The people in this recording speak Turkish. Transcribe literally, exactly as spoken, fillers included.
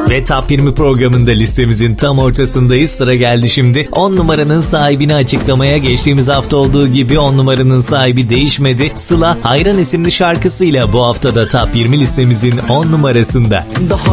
Ve Top yirmi programında listemizin tam ortasındayız. Sıra geldi şimdi on numaranın sahibini açıklamaya. Geçtiğimiz hafta olduğu gibi on numaranın sahibi değişmedi. Sıla Hayran isimli şarkısıyla bu haftada Top yirmi listemizin on numarasında. Daha